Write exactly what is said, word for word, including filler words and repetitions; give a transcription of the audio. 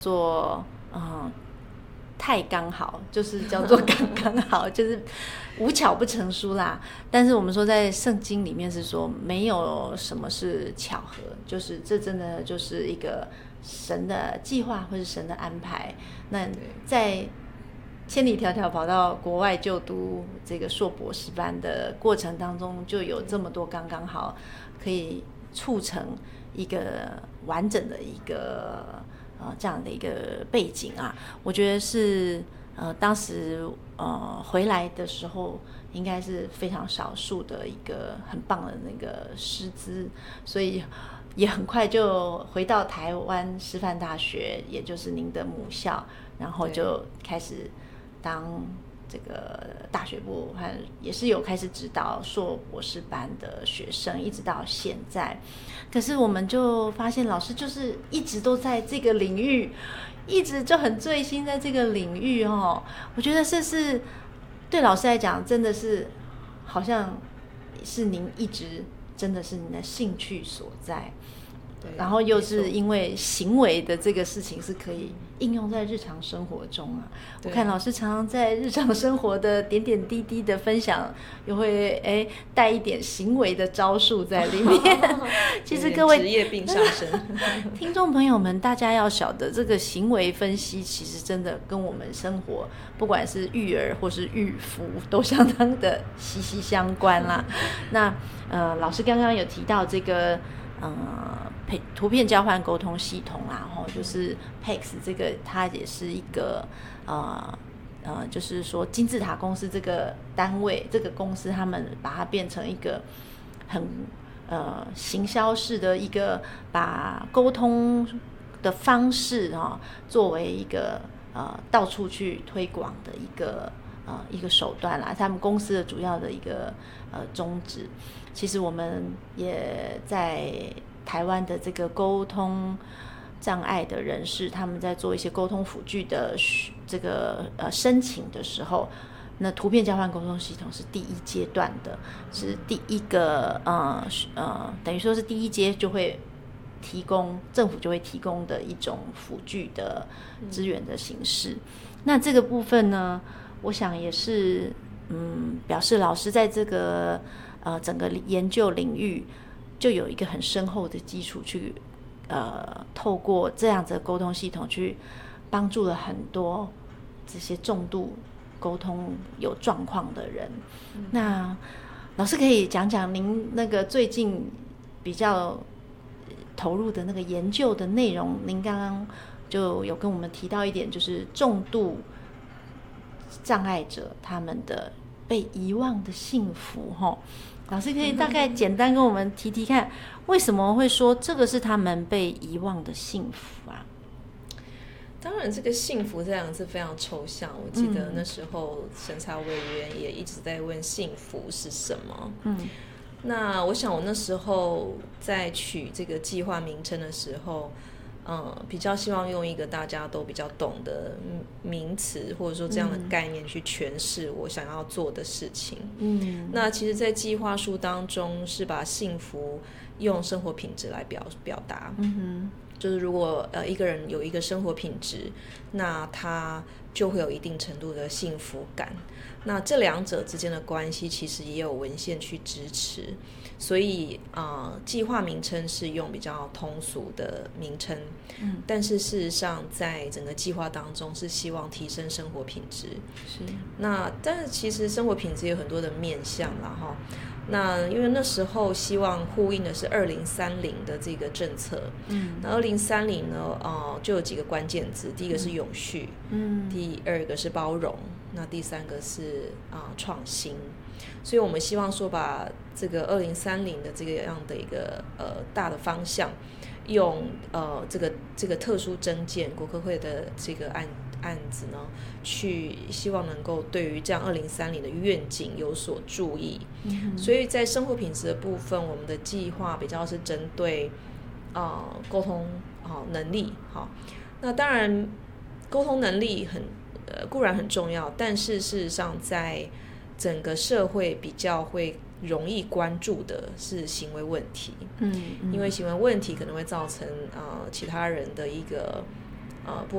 做嗯太刚好，就是叫做刚刚好，就是无巧不成书啦。但是我们说在圣经里面是说没有什么是巧合，就是这真的就是一个神的计划或是神的安排。那在千里迢迢跑到国外就读这个硕博士班的过程当中，就有这么多刚刚好，可以促成一个完整的一个呃这样的一个背景啊。我觉得是呃当时呃回来的时候，应该是非常少数的一个很棒的那个师资，所以也很快就回到台湾师范大学，也就是您的母校，然后就开始当这个大学部，还也是有开始指导硕博士班的学生，一直到现在。可是我们就发现，老师就是一直都在这个领域，一直就很醉心在这个领域哦。我觉得这是对老师来讲，真的是好像是您一直真的是您的兴趣所在。然后又是因为行为的这个事情是可以应用在日常生活中啊。我看老师常常在日常生活的点点滴滴的分享，又会哎带一点行为的招数在里面。其实各位职业病上身， 听众朋友们，大家要晓得，这个行为分析其实真的跟我们生活，不管是育儿或是育夫，都相当的息息相关啦。那呃，老师刚刚有提到这个呃。图片交换沟通系统啊，吼，就是 P E X 这个，它也是一个呃呃，就是说金字塔公司这个单位，这个公司他们把它变成一个很呃行销式的一个，把沟通的方式啊、哦，作为一个呃到处去推广的一个呃一个手段啦。他们公司的主要的一个呃宗旨，其实我们也在台湾的这个沟通障碍的人士，他们在做一些沟通辅具的这个呃申请的时候，那图片交换沟通系统是第一阶段的，是第一个呃呃，等于说是第一阶就会提供政府就会提供的一种辅具的资源的形式。嗯、那这个部分呢，我想也是嗯，表示老师在这个呃整个研究领域，就有一个很深厚的基础去，呃，透过这样子的沟通系统去帮助了很多这些重度沟通有状况的人。嗯、那老师可以讲讲您那个最近比较投入的那个研究的内容？您刚刚就有跟我们提到一点，就是重度障碍者他们的被遗忘的幸福，齁。老师可以大概简单跟我们提提看，为什么会说这个是他们被遗忘的幸福啊？ 当然，这个幸福这两个字非常抽象。我记得那时候审查委员也一直在问幸福是什么。嗯，那我想我那时候在取这个计划名称的时候，嗯，比较希望用一个大家都比较懂的名词，或者说这样的概念去诠释我想要做的事情。嗯，那其实，在计划书当中是把幸福用生活品质来表表达。嗯哼，就是如果呃一个人有一个生活品质，那他就会有一定程度的幸福感。那这两者之间的关系，其实也有文献去支持。所以啊、呃，计划名称是用比较通俗的名称，嗯，但是事实上在整个计划当中是希望提升生活品质。是，那但是其实生活品质有很多的面向啦哈。那因为那时候希望呼应的是二零三零的这个政策，嗯，那二零三零呢，呃，就有几个关键字，第一个是永续，嗯，第二个是包容，那第三个是啊、呃、创新。所以我们希望说把这个二零三零的这个样的一个呃大的方向，用呃这个这个特殊征件国科会的这个案案子呢，去希望能够对于这样二零三零的愿景有所注意。嗯、所以在生活品质的部分，我们的计划比较是针对啊、呃、沟通啊、呃、能力好。那当然沟通能力很呃固然很重要，但是事实上在整个社会比较会容易关注的是行为问题，嗯，嗯因为行为问题可能会造成呃其他人的一个呃不